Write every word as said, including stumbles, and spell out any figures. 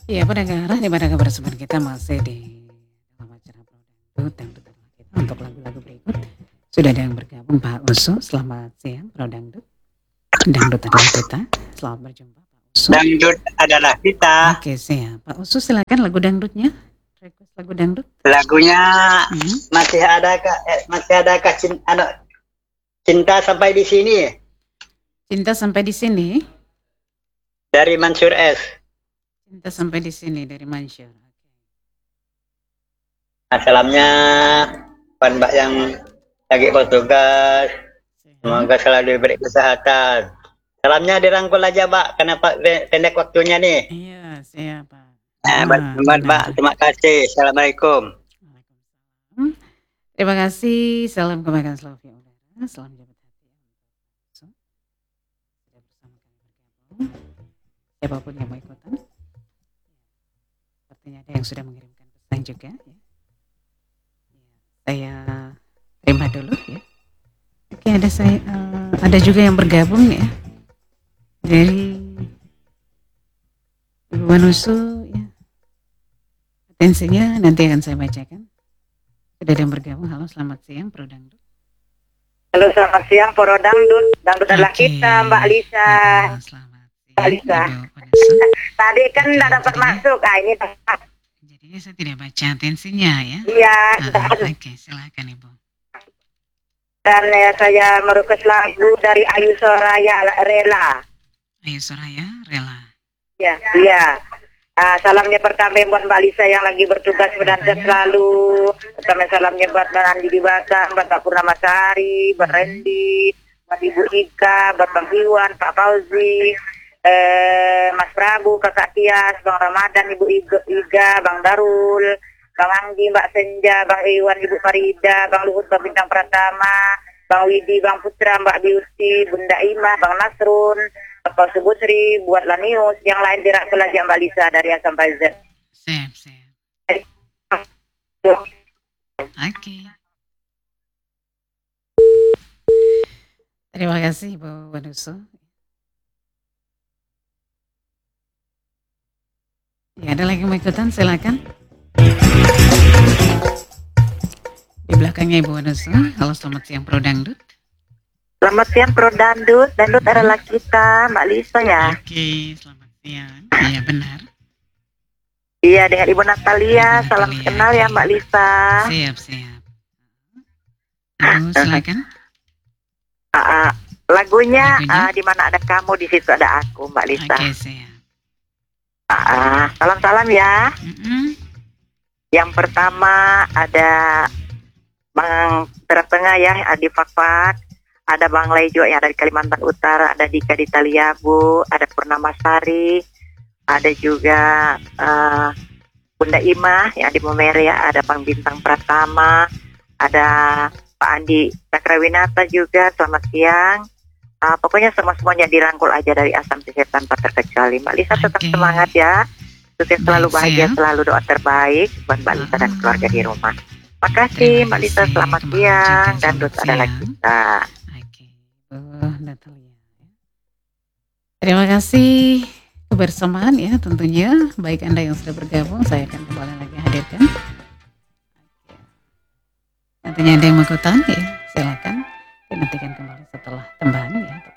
Iya, pendengar, di mana kebersamaan kita masih di dalam acara Pro Dangdut adalah kita untuk lagu-lagu berikut. Sudah ada yang bergabung Pak Usu, selamat siang Pro Dangdut. Dangdut adalah kita. Selamat berjumpa Pak Usu. Dangdut adalah kita. Oke, siap. Pak Usu silakan lagu dangdutnya. Request lagu dangdut. Lagunya Hmm. masih ada kak, eh, masih ada kak cinta, anu, cinta sampai di sini Cinta sampai di sini. dari Mansur S. Cinta sampai di sini dari Mansyur. Nah, salamnya buat mbak yang lagi bertugas, semoga selalu diberi kesehatan. Salamnya dirangkul aja mbak, karena pak pendek waktunya nih. Iya, siap Pak. Nah, Ah, buat mbak, benar. terima kasih. Assalamualaikum. Waalaikumsalam. Terima kasih. Salam kebaikan selalu ya udara. Salam jabat hati. So, sudah bersama kami bergabung. Siapapun yang mau ikutan. Sepertinya ada yang sudah mengirimkan pesan juga. Ya. Saya terima dulu ya. Oke, ada saya, uh, ada juga yang bergabung ya dari Ibu Manusu ya. Atensinya nanti akan saya bacakan. Sudah ada yang bergabung. Halo, selamat siang Pro Dangdut. Halo, selamat siang Pro Dangdut. Dangdut adalah Oke. kita, Mbak Lisa. Ya, selamat siang, Mbak Lisa. Ibu Manusu. Tadi kan Oke, tidak dapat jadinya- masuk. Ah, ini Jadinya saya tidak baca atensinya ya. iya. Ah, Oke, silakan Ibu. Dan ya, saya merequest lagu dari Ayu Soraya Rela. Ayo Soraya, rela. Ya, iya. Ah, salamnya pertama buat Mbak Lisa yang lagi bertugas dan selalu. Pertama salamnya buat Mbak Andi Dibata, buat Pak Purnama Sari, buat Randy, buat Ibu Ika, buat Bang Iwan, Pak Fauzi, eh, Mas Prabu, Kakak Tias, Bang Ramadan, Ibu Iga, Iga, Bang Darul, Bang Anggi, Mbak Senja, Bang Iwan, Ibu Farida, Bang Luhut, Bang Bintang Pratama, Bang Widi, Bang Putra, Mbak Biusi, Bunda Ima, Bang Nasrun, Bapak Subutri, buat Lanius, yang lain dirangkul aja Mbak Lisa dari A sampai Z. Siap, siap. Oke. Terima kasih Ibu Manusu. Ya, ada lagi yang mau ikutan, silakan. Di belakangnya Ibu Manusu. Halo, selamat siang Pro Dangdut. Selamat siang Pro Dangdut, Dangdut adalah kita, Mbak Lisa ya. Oke, selamat siang. Iya, benar. Iya, dengan Ibu Natalia, Ibu salam Natalia, kenal ya oke. Mbak Lisa. Siap, siap. Ibu, silakan. Ah, ah, lagunya, Lagunya? ah, di mana ada kamu, di situ ada aku, Mbak Lisa. Oke, siap. Ah, ah, salam-salam ya. Mm-mm. Yang pertama ada Bang Tengah ya, Adi Fakfak, ada Bang Lejo yang ada di Kalimantan Utara, ada Dika di Taliabu, ada Purnama Sari, ada juga uh, Bunda Ima yang di Memeria, ada Bang Bintang Pratama, ada Pak Andi Cakrawinata juga, selamat siang. Uh, pokoknya semua-semuanya dirangkul aja dari Asam Sehat tanpa terkecuali. Mbak Lisa tetap Oke. semangat ya. Sukses selalu, Baik, bahagia sayang. selalu, doa terbaik buat Mbak Lisa dan Ah. keluarga di rumah. Makasih Terima Mbak Lisa, kasih. selamat Kembali siang. juga, Dangdut selamat adalah siang. kita. Oke, Bu Natalia. Terima kasih kebersamaan ya tentunya. Baik Anda yang sudah bergabung, saya akan kembali lagi hadirkan. Oke. Nantinya ada yang mau ikutan ya, silakan. Dinantikan kembali setelah tembang ya.